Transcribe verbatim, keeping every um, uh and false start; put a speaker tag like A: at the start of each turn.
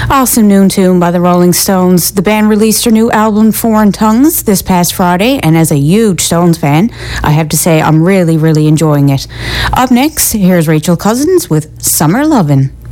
A: Awesome noon tune by the Rolling Stones. The band released their new album, Foreign Tongues, this past Friday, and as a huge Stones fan, I have to say I'm really, really enjoying it. Up next, here's Rachel Cousins with Summer Lovin'.